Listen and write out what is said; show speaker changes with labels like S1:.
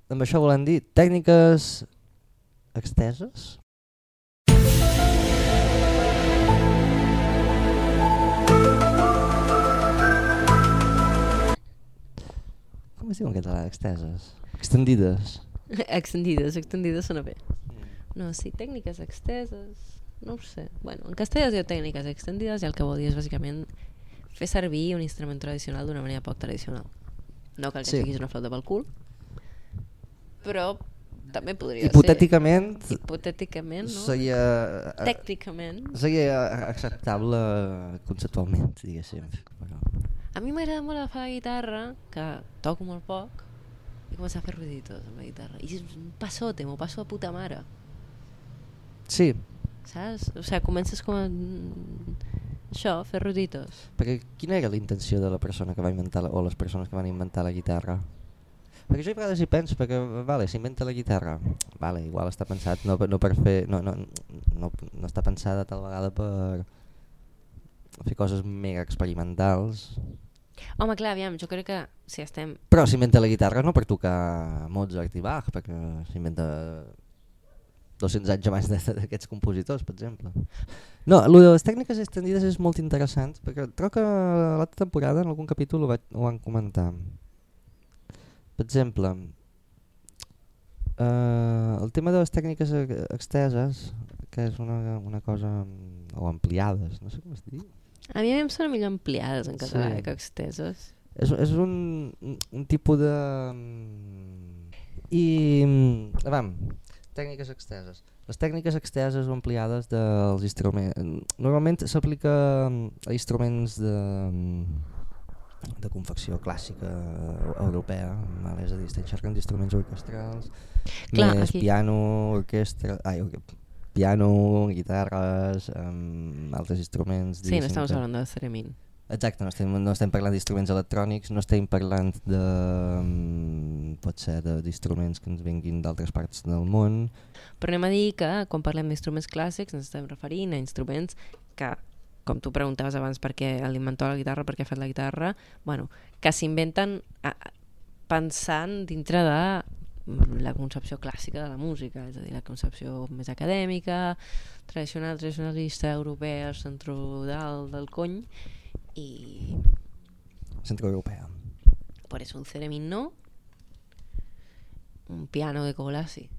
S1: amb això volem dir tècniques exteses? Com es diuen en català? Exteses? Extendides?
S2: Extendides sona bé. No, sí, tècniques exteses... No ho sé. Bueno, en castellà es diu tècniques extendides i el que vol dir és bàsicament fer servir un instrument tradicional d'una manera poc tradicional. No cal que siguis una flauta pel cul, però també podria
S1: hipotèticament,
S2: ser. Hipotèticament, no?
S1: Seria...
S2: Tècnicament.
S1: Seria acceptable conceptualment, diguéssim.
S2: A mi m'agrada molt agafar la guitarra, que toco molt poc, i començar a fer ruiditos amb la guitarra. I és un passote, m'ho passo a puta mare.
S1: Sí.
S2: Saps? O sigui, comences com a... això, fer ruiditos.
S1: Perquè quina era la intenció de la persona que va inventar, o les persones que van inventar la guitarra? Perquè jo a vegades hi penso, perquè vale, s'inventa la guitarra, vale, igual està pensat no per fer, no està pensada tal vegada per fer coses mega experimentals.
S2: Home, clar, aviam, jo crec que si estem...
S1: Però s'inventa la guitarra no per tocar Mozart i Bach, perquè s'inventa 200 anys abans d'aquests compositors, per exemple. No, el de les tècniques extendides és molt interessant, perquè trobo que l'altra temporada en algun capítol ho van comentar. Per exemple, el tema de les tècniques exteses, que és una cosa, o ampliades, no sé com es diu.
S2: A mi em sona millor ampliades en català que exteses.
S1: És un tipus de... tècniques exteses. Les tècniques exteses o ampliades dels instruments... Normalment s'aplica a instruments de confecció clàssica europea, és a dir, estem xerrant d'instruments orquestrals, més aquí. Piano, guitarres, altres instruments...
S2: Sí, no estem parlant de theremin.
S1: Exacte, no estem parlant d'instruments electrònics, no estem parlant de, potser d'instruments que ens vinguin d'altres parts del món.
S2: Però anem a dir que quan parlem d'instruments clàssics ens estem referint a instruments que, com tu preguntaves abans per què l'inventor de la guitarra, per què ha fet la guitarra, bueno, que s'inventen pensant dintre de la concepció clàssica de la música, és a dir, la concepció més acadèmica, tradicionalista, europea, centrodal del cony, y
S1: centroeuropea.
S2: Por eso un theremin no, un piano de cola sí.